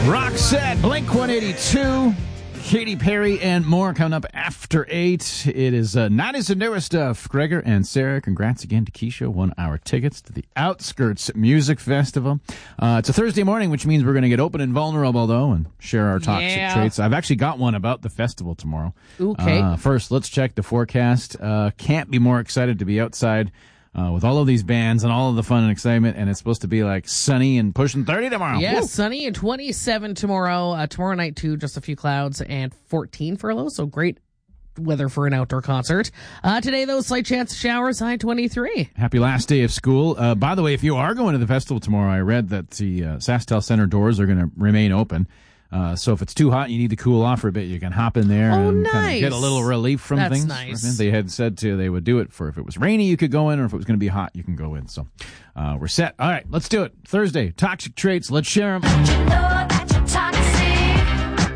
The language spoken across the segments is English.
Roxette, Blink-182, Katy Perry, and more coming up after 8. It is 90s and newer stuff. Gregor and Sarah, congrats again to Keisha. 1 hour tickets to the Outskirts Music Festival. It's a Thursday morning, which means we're going to get open and vulnerable, though, and share our toxic traits. I've actually got one about the festival tomorrow. Okay. First, let's check the forecast. Can't be more excited to be outside with all of these bands and all of the fun and excitement, and it's supposed to be like sunny and pushing 30 tomorrow. Yeah, Woo! sunny and 27 tomorrow. Tomorrow night, too, just a few clouds and 14 for a low, so great weather for an outdoor concert. Today, though, slight chance of showers, high 23. Happy last day of school. By the way, if you are going to the festival tomorrow, I read that the SaskTel Center doors are going to remain open. So if it's too hot and you need to cool off for a bit, you can hop in there and kind of get a little relief from That's things. nice. They had said they would do it for if it was rainy, you could go in, or if it was going to be hot, you can go in. So we're set. All right, let's do it. Thursday, toxic traits. Let's share them. You know that you're toxic.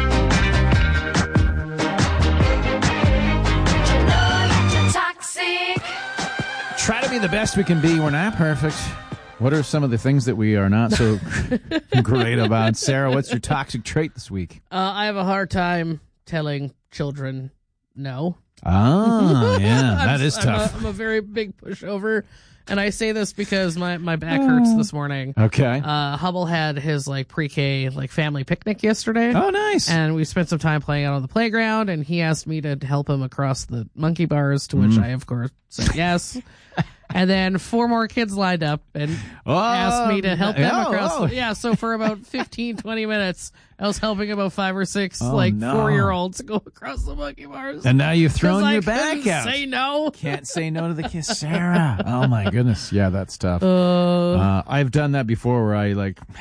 You know that you're toxic. Try to be the best we can be. We're not perfect. What are some of the things that we are not so great about? Sarah, what's your toxic trait this week? I have a hard time telling children no. Ah, yeah, that is tough. I'm a very big pushover, and I say this because my back hurts this morning. Okay. Hubble had his pre-K family picnic yesterday. Oh, nice. And we spent some time playing out on the playground, and he asked me to help him across the monkey bars, to which I, of course, said yes. And then 4 more kids lined up and asked me to help them across. Yeah, so for about 15, 20 minutes, I was helping about 5 or 6 no. 4-year-olds go across the monkey bars. And now you've thrown 'Cause your I back couldn't out. say no. Can't say no to the kiss, Sarah. Oh my goodness, yeah, that's tough. I've done that before, where I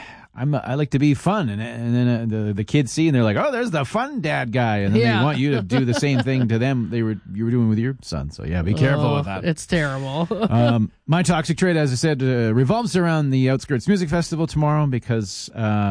like to be fun, and then the kids see and they're like, "Oh, there's the fun dad guy," and then they want you to do the same thing to them you were doing with your son. So yeah, be careful with that. It's terrible. My toxic trait, as I said, revolves around the Outskirts Music Festival tomorrow, because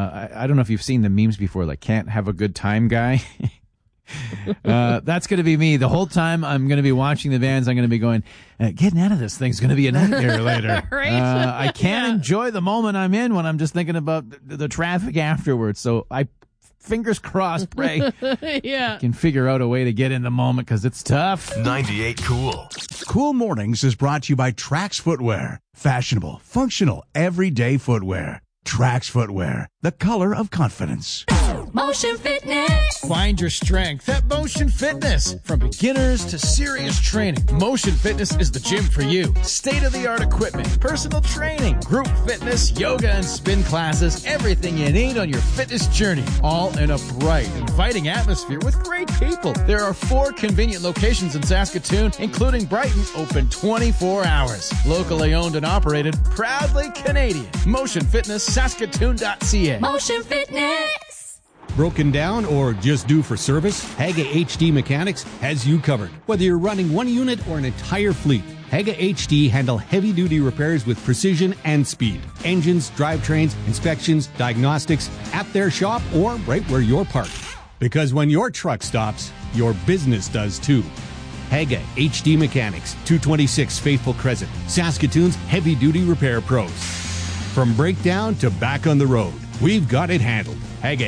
I don't know if you've seen the memes before, like "can't have a good time guy." That's going to be me the whole time. I'm going to be watching the bands. I'm going to be going, getting out of this thing's going to be a nightmare later. Right? I can't enjoy the moment I'm in when I'm just thinking about the traffic afterwards. So fingers crossed, pray, Yeah. can figure out a way to get in the moment, because it's tough. 98 Cool. Cool Mornings is brought to you by Trax Footwear. Fashionable, functional, everyday footwear. Trax Footwear, the color of confidence. Motion Fitness. Find your strength at Motion Fitness. From beginners to serious training, Motion Fitness is the gym for you. State-of-the-art equipment, personal training, group fitness, yoga and spin classes, everything you need on your fitness journey. All in a bright, inviting atmosphere with great people. There are 4 convenient locations in Saskatoon, including Brighton, open 24 hours. Locally owned and operated, proudly Canadian. Motion Fitness, Saskatoon.ca. Motion Fitness. Broken down or just due for service? Haga HD Mechanics has you covered. Whether you're running one unit or an entire fleet, Haga HD handle heavy-duty repairs with precision and speed. Engines, drivetrains, inspections, diagnostics, at their shop or right where you're parked. Because when your truck stops, your business does too. Haga HD Mechanics, 226 Faithful Crescent, Saskatoon's heavy-duty repair pros. From breakdown to back on the road, we've got it handled.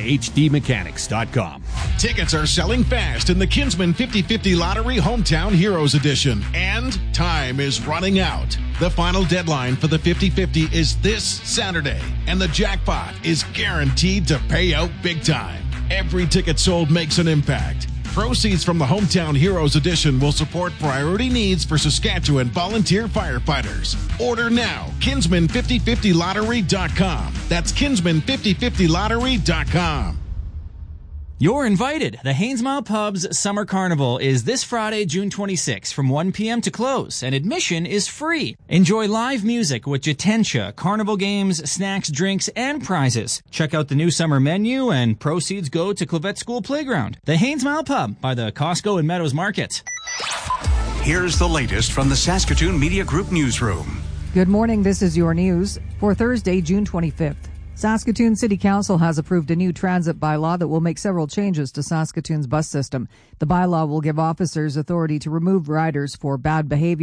HagaHDMechanics.com. Tickets are selling fast in the Kinsman 50/50 Lottery Hometown Heroes Edition, and time is running out. The final deadline for the 50/50 is this Saturday, and the jackpot is guaranteed to pay out big time. Every ticket sold makes an impact. Proceeds from the Hometown Heroes Edition will support priority needs for Saskatchewan volunteer firefighters. Order now. Kinsman5050lottery.com. That's Kinsman5050lottery.com. You're invited. The Haynesmile Pub's Summer Carnival is this Friday, June 26, from 1 p.m. to close, and admission is free. Enjoy live music with Jatensha, carnival games, snacks, drinks, and prizes. Check out the new summer menu, and proceeds go to Clavette School Playground. The Haynesmile Pub by the Costco and Meadows Market. Here's the latest from the Saskatoon Media Group Newsroom. Good morning. This is your news for Thursday, June 25th. Saskatoon City Council has approved a new transit bylaw that will make several changes to Saskatoon's bus system. The bylaw will give officers authority to remove riders for bad behavior,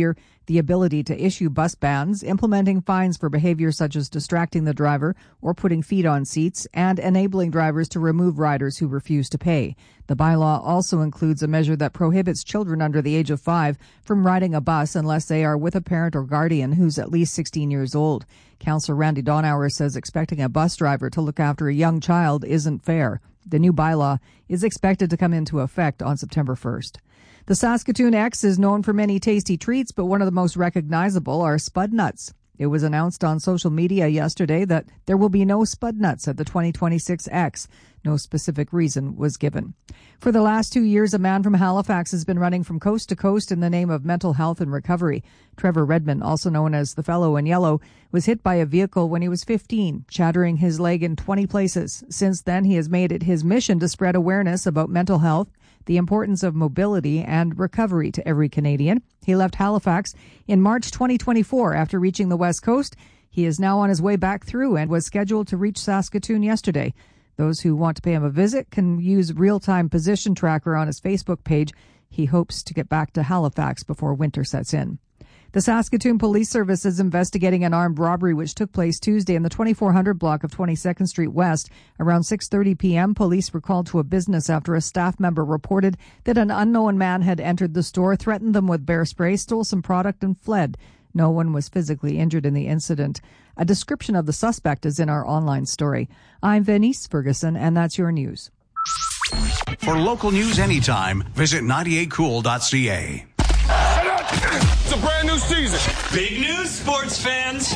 the ability to issue bus bans, implementing fines for behavior such as distracting the driver or putting feet on seats, and enabling drivers to remove riders who refuse to pay. The bylaw also includes a measure that prohibits children under the age of 5 from riding a bus unless they are with a parent or guardian who's at least 16 years old. Councillor Randy Donauer says expecting a bus driver to look after a young child isn't fair. The new bylaw is expected to come into effect on September 1st. The Saskatoon X is known for many tasty treats, but one of the most recognizable are Spud Nuts. It was announced on social media yesterday that there will be no Spud Nuts at the 2026 X. No specific reason was given. For the last 2 years, a man from Halifax has been running from coast to coast in the name of mental health and recovery. Trevor Redman, also known as the Fellow in Yellow, was hit by a vehicle when he was 15, shattering his leg in 20 places. Since then, he has made it his mission to spread awareness about mental health, the importance of mobility and recovery to every Canadian. He left Halifax in March 2024 after reaching the West Coast. He is now on his way back through and was scheduled to reach Saskatoon yesterday. Those who want to pay him a visit can use real-time position tracker on his Facebook page. He hopes to get back to Halifax before winter sets in. The Saskatoon Police Service is investigating an armed robbery which took place Tuesday in the 2400 block of 22nd Street West. Around 6:30 p.m., police were called to a business after a staff member reported that an unknown man had entered the store, threatened them with bear spray, stole some product, and fled. No one was physically injured in the incident. A description of the suspect is in our online story. I'm Venice Ferguson, and that's your news. For local news anytime, visit 98cool.ca. It's a brand new season. Big news, sports fans.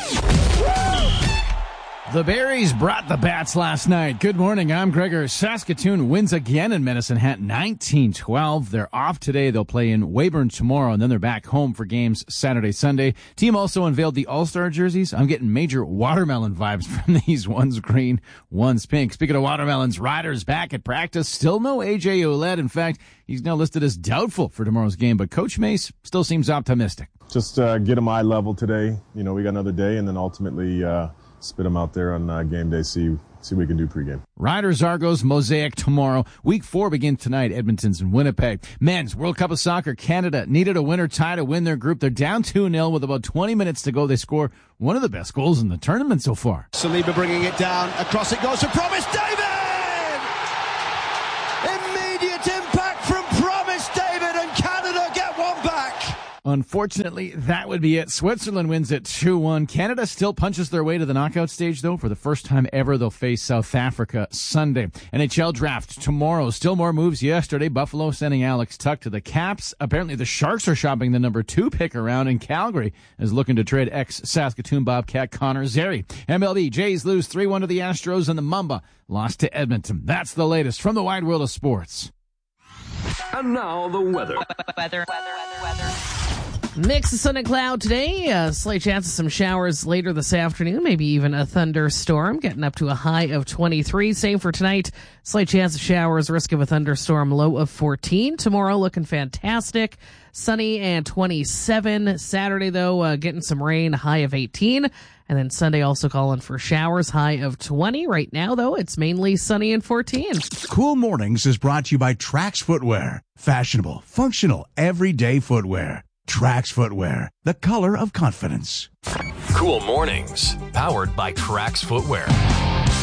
The Berries brought the bats last night. Good morning, I'm Gregor. Saskatoon wins again in Medicine Hat, 19-12. They're off today. They'll play in Weyburn tomorrow, and then they're back home for games Saturday, Sunday. Team also unveiled the All-Star jerseys. I'm getting major watermelon vibes from these. One's green, one's pink. Speaking of watermelons, Riders back at practice. Still no AJ Ouellette. In fact, he's now listed as doubtful for tomorrow's game, but Coach Mace still seems optimistic. Just get him eye level today. You know, we got another day, and then ultimately spit him out there on game day, see what we can do pregame. Riders, Argos, Mosaic tomorrow. Week 4 begins tonight. Edmonton's in Winnipeg. Men's World Cup of Soccer. Canada needed a winner tie to win their group. They're down 2-0 with about 20 minutes to go. They score one of the best goals in the tournament so far. Saliba bringing it down. Across it goes to Promise David! Immediate impact from Promise David, and Canada get one back. Unfortunately, that would be it. Switzerland wins it 2-1. Canada still punches their way to the knockout stage, though. For the first time ever, they'll face South Africa Sunday. NHL draft tomorrow. Still more moves yesterday. Buffalo sending Alex Tuch to the Caps. Apparently, the Sharks are shopping the number 2 pick around, and Calgary is looking to trade ex-Saskatoon Bobcat Connor Zary. MLB, Jays lose 3-1 to the Astros, and the Mamba lost to Edmonton. That's the latest from the wide world of sports. And now the weather. Mix of sun and cloud today. Slight chance of some showers later this afternoon. Maybe even a thunderstorm. Getting up to a high of 23. Same for tonight. Slight chance of showers. Risk of a thunderstorm. Low of 14. Tomorrow looking fantastic. Sunny and 27. Saturday, though, getting some rain. High of 18. And then Sunday also calling for showers. High of 20. Right now, though, it's mainly sunny and 14. Cool Mornings is brought to you by Trax Footwear. Fashionable, functional, everyday footwear. Trax Footwear, the color of confidence. Cool Mornings, powered by Trax Footwear.